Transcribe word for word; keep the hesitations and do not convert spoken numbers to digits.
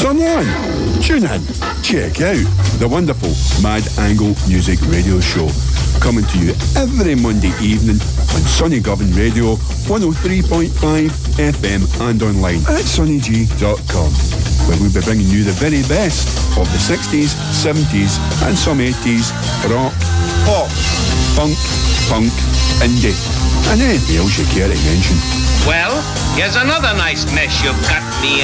Sunland. Tune in. Check out the wonderful Mad Angle Music Radio Show, coming to you every Monday evening on Sonny Govan Radio, one oh three point five F M, and online at sonny g dot com, where we'll be bringing you the very best of the sixties, seventies and some eighties rock, pop, funk, punk, indie, and anything else you care to mention. Well, here's another nice mess you've got me